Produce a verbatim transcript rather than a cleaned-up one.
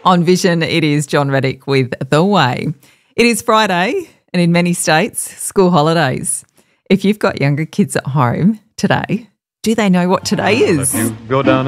On Vision, it is John Reddick with The Way. It is Friday, and in many states, school holidays. If you've got younger kids at home today, do they know what today is? If you go down